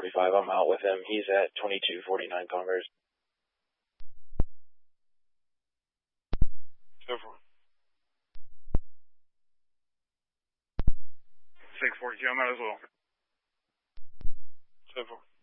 6:45. I'm out with him. He's at 2249 Converse. 642, I'm out as well. 7-4.